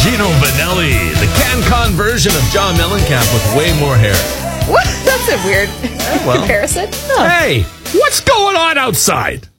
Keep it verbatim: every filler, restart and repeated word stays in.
Gino Vanelli, the CanCon version of John Mellencamp with way more hair. What? That's a weird well, comparison. Hey, what's going on outside?